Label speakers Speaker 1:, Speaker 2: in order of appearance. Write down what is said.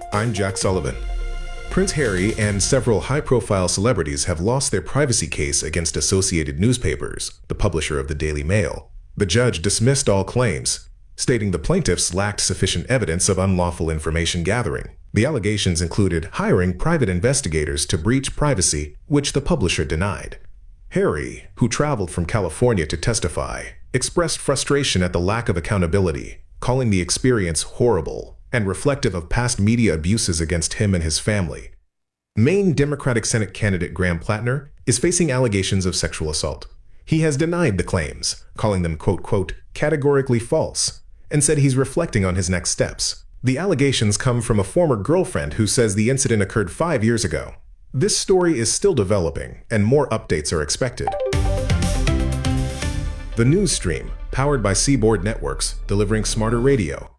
Speaker 1: I'm Jack Sullivan. Prince Harry and several high-profile celebrities have lost their privacy case against Associated Newspapers, the publisher of the Daily Mail. The judge dismissed all claims, stating the plaintiffs lacked sufficient evidence of unlawful information gathering. The allegations included hiring private investigators to breach privacy, which the publisher denied. Harry, who traveled from California to testify, expressed frustration at the lack of accountability, calling the experience horrible and reflective of past media abuses against him and his family. Maine Democratic Senate candidate Graham Plattner is facing allegations of sexual assault. He has denied the claims, calling them quote, categorically false, and said he's reflecting on his next steps. The allegations come from a former girlfriend who says the incident occurred 5 years ago. This story is still developing, and more updates are expected. The News Stream, powered by Seaboard Networks, delivering smarter radio.